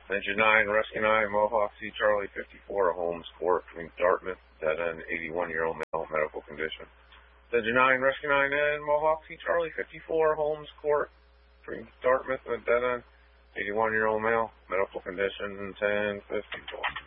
Engine 9, Rescue 9, Mohawk C. Charlie 54, Holmes Court between Dartmouth, dead end, 81-year-old male, medical condition. Engine 9, Rescue 9, and Mohawk C. Charlie 54, Holmes Court between Dartmouth and dead end, 81-year-old male, medical condition, 1054.